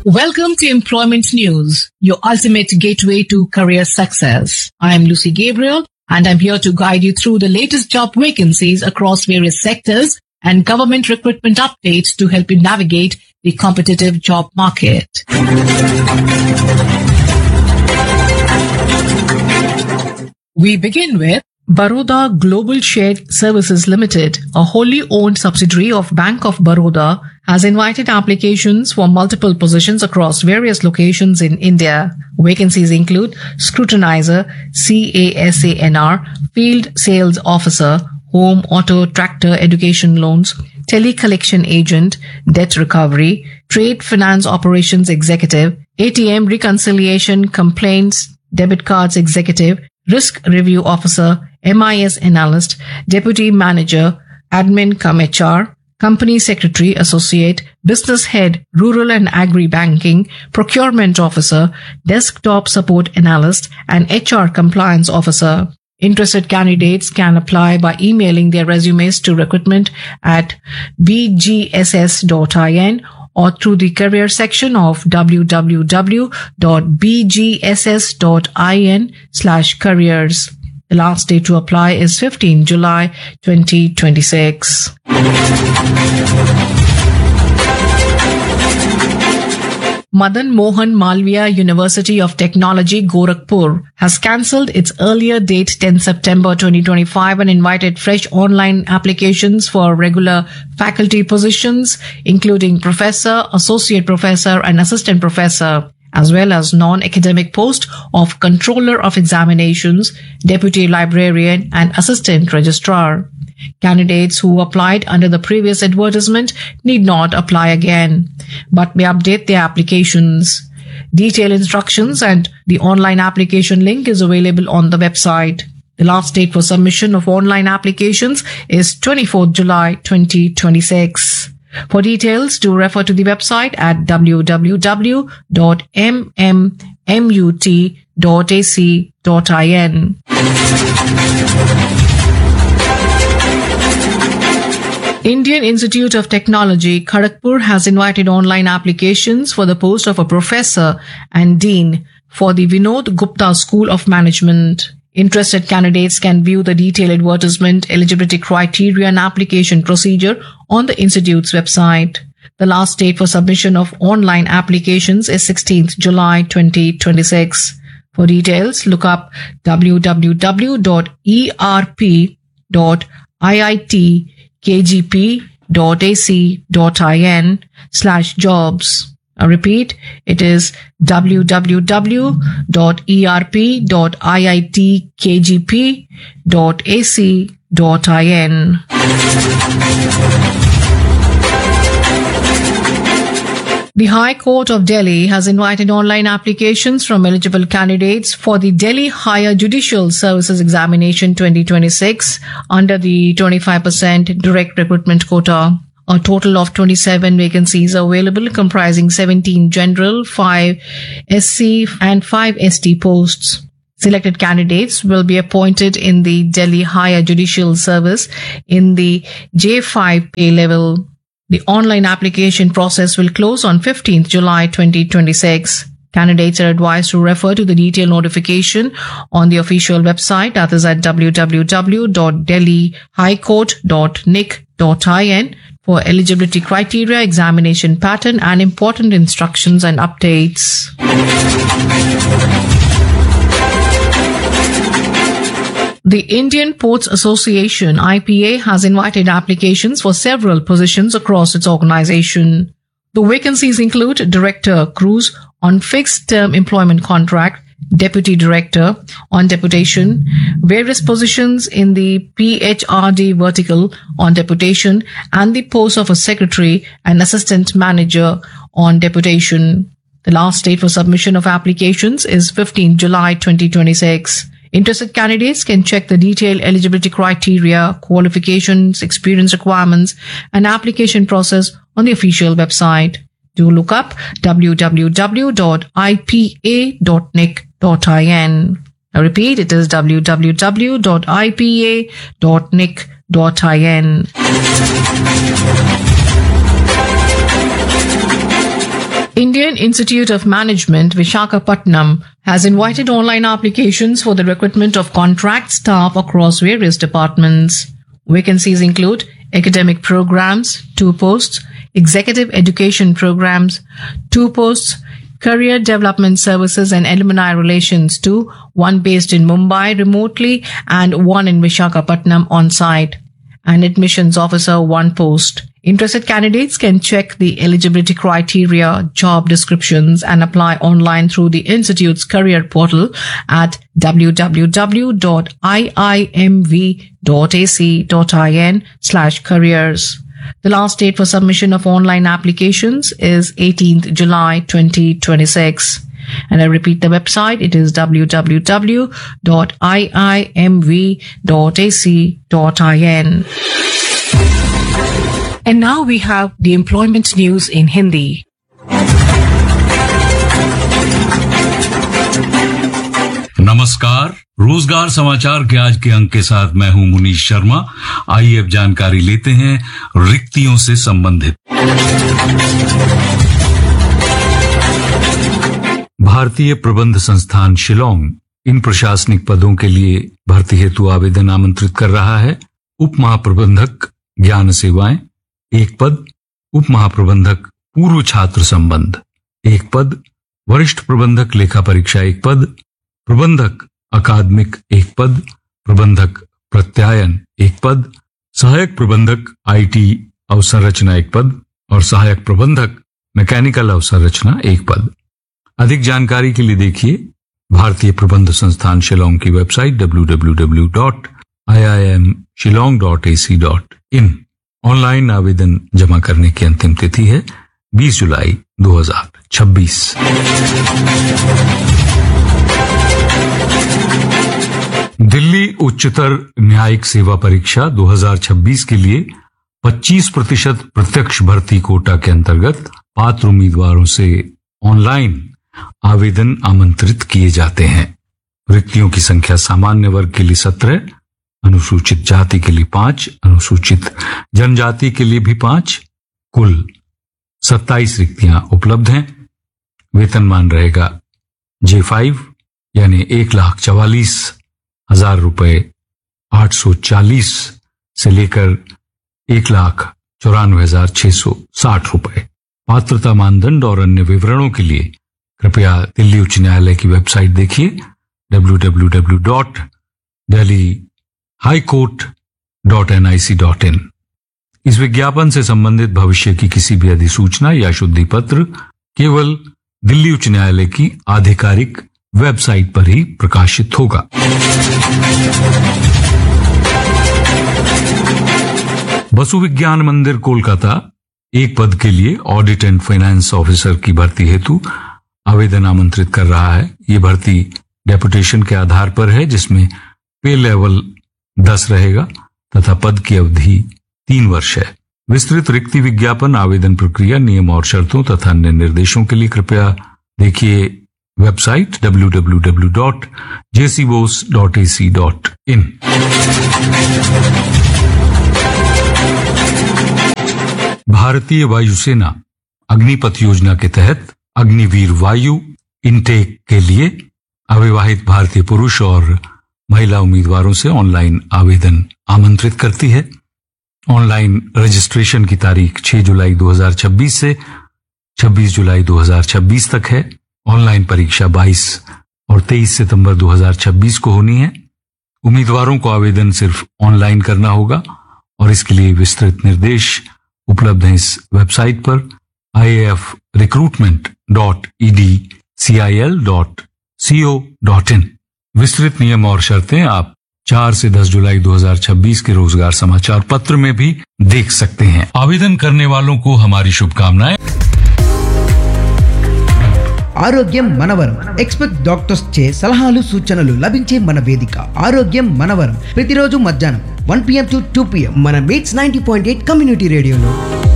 Welcome to Employment News, your ultimate gateway to career success. I am Lucy Gabriel, and I'm here to guide you through the latest job vacancies across various sectors and government recruitment updates to help you navigate the competitive job market. We begin with Baroda Global Shared Services Limited, a wholly owned subsidiary of Bank of Baroda, has invited applications for multiple positions across various locations in India. Vacancies include Scrutinizer, CASANR, Field Sales Officer, Home Auto Tractor Education Loans, Telecollection Agent, Debt Recovery, Trade Finance Operations Executive, ATM Reconciliation Complaints Debit Cards Executive, Risk Review Officer, MIS Analyst, Deputy Manager, Admin cum HR, Company Secretary Associate, Business Head, Rural and Agri Banking, Procurement Officer, Desktop Support Analyst, and HR Compliance Officer. Interested candidates can apply by emailing their resumes to recruitment@bgss.in or through the career section of www.bgss.in/careers. The last day to apply is 15 July 2026. Madan Mohan Malviya University of Technology, Gorakhpur, has cancelled its earlier date 10 September 2025 and invited fresh online applications for regular faculty positions, including professor, associate professor, and assistant professor, as well as non-academic post of Controller of Examinations, Deputy Librarian, and Assistant Registrar. Candidates who applied under the previous advertisement need not apply again, but may update their applications. Detailed instructions and the online application link is available on the website. The last date for submission of online applications is 24th July 2026. For details, do refer to the website at www.mmmut.ac.in. Indian Institute of Technology, Kharagpur, has invited online applications for the post of a professor and dean for the Vinod Gupta School of Management. Interested candidates can view the detailed advertisement, eligibility criteria, and application procedure on the Institute's website. The last date for submission of online applications is 16th July 2026. For details, look up www.erp.iitkgp.ac.in/jobs. I repeat, it is www.erp.iitkgp.ac.in. The High Court of Delhi has invited online applications from eligible candidates for the Delhi Higher Judicial Services Examination 2026 under the 25% direct recruitment quota. A total of 27 vacancies are available, comprising 17 general, 5 SC and 5 ST posts. Selected candidates will be appointed in the Delhi Higher Judicial Service in the J5 pay level. The online application process will close on 15th July 2026. Candidates are advised to refer to the detailed notification on the official website, that is at www.delhihighcourt.nic.in, for eligibility criteria, examination pattern, and important instructions and updates. The Indian Ports Association, IPA, has invited applications for several positions across its organization. The vacancies include Director Cruise on fixed-term employment contract, Deputy Director on deputation, various positions in the PHRD vertical on deputation, and the post of a Secretary and Assistant Manager on deputation. The last date for submission of applications is 15 July 2026. Interested candidates can check the detailed eligibility criteria, qualifications, experience requirements, and application process on the official website. Do look up www.ipa.nic.in. I repeat, it is www.ipa.nic.in. Indian Institute of Management, Visakhapatnam, has invited online applications for the recruitment of contract staff across various departments. Vacancies include academic programs, 2 posts, executive education programs, 2 posts, career development services and alumni relations 2, 1 based in Mumbai remotely and 1 in Visakhapatnam on-site. An admissions officer 1 post. Interested candidates can check the eligibility criteria, job descriptions and apply online through the Institute's career portal at www.iimv.ac.in/careers. The last date for submission of online applications is 18th July 2026. And I repeat the website, it is www.iimv.ac.in. And now we have the employment news in Hindi. नमस्कार, रोजगार समाचार के आज के अंक के साथ मैं हूं मुनीश शर्मा। आइए अब जानकारी लेते हैं रिक्तियों से संबंधित। भारतीय प्रबंध संस्थान शिलोंग इन प्रशासनिक पदों के लिए भर्ती हेतु आवेदन आमंत्रित कर रहा है। उप महाप्रबंधक ज्ञान सेवाएं 1 पद, उप महाप्रबंधक पूर्व छात्र संबंध 1 पद, वरिष्ठ प्रबंधक लेखा परीक्षा 1 पद, प्रबंधक अकादमिक 1 पद, प्रबंधक प्रत्यायन 1 पद, सहायक प्रबंधक आईटी अवसंरचना 1 पद और सहायक प्रबंधक मैकेनिकल अवसंरचना 1 पद। अधिक जानकारी के लिए देखिए भारतीय प्रबंध संस्थान शिलोंग की वेबसाइट www.iimshillong.ac.in। ऑनलाइन आवेदन जमा करने की अंतिम तिथि है 20 जुलाई 2026। दिल्ली उच्चतर न्यायिक सेवा परीक्षा 2026 के लिए 25% प्रत्यक्ष भर्ती कोटा के अंतर्गत पात्र उम्मीदवारों से ऑनलाइन आवेदन आमंत्रित किए जाते हैं। रिक्तियों की संख्या सामान्य वर्ग के लिए 17, अनुसूचित जाति के लिए 5, अनुसूचित जनजाति के लिए भी 5, कुल 27 रिक्तियां उपलब्ध हैं। वेतनमान रहेगा J5 यानी 1,44,000 रुपए 840 से लेकर 1,94,660 रुपए। पात्रता मानदंड और अन्य विवरणों के लिए कृपया दिल्ली उच्च न्यायालय की वेबसाइट देखिए www.delhihighcourt.nic.in। इस विज्ञापन से संबंधित भविष्य की किसी भी अधिसूचना या शुद्धि पत्र केवल दिल्ली उच्च न्यायालय की आधिकारिक वेबसाइट पर ही प्रकाशित होगा। बसु विज्ञान मंदिर कोलकाता 1 पद के लिए ऑडिट एंड फाइनेंस ऑफिसर की भर्ती हेतु आवेदन आमंत्रित कर रहा है। ये भर्ती डेपुटेशन के आधार पर है, जिसमें पे लेवल 10 रहेगा तथा पद की अवधि 3 वर्ष है। विस्तृत रिक्ति विज्ञापन, आवेदन प्रक्रिया, नियम और शर्तों तथा अन्य निर्देशों के लिए कृपया देखिए वेबसाइट www.jcbose.ac.in। भारतीय वायुसेना अग्निपथ योजना के तहत अग्निवीर वायु इनटेक के लिए अविवाहित भारतीय पुरुष और महिला उम्मीदवारों से ऑनलाइन आवेदन आमंत्रित करती है। ऑनलाइन रजिस्ट्रेशन की तारीख 6 जुलाई 2026 से 26 जुलाई 2026 तक है। ऑनलाइन परीक्षा 22 और 23 सितंबर 2026 को होनी है। उम्मीदवारों को आवेदन सिर्फ ऑनलाइन करना होगा और इसके लिए विस्तृत निर्देश उपलब्ध हैं इस वेबसाइट पर iafrecruitment.edcil.co.in। विस्तृत नियम और शर्तें आप 4 से 10 जुलाई 2026 के रोजगार समाचार पत्र में भी देख सकते हैं। आवेदन करने वालों को हमारी शुभकामनाएं। ఆరోగ్యం మనవరం ఎక్స్పెక్ట్ డాక్టర్స్ చే సలహాలు సూచనలు లభించే మన వేదిక ఆరోగ్యం మనవరం ప్రతిరోజు మధ్యాహ్నం 1 PM to 2 PM మన మీట్స్ 90.8 కమ్యూనిటీ రేడియోలో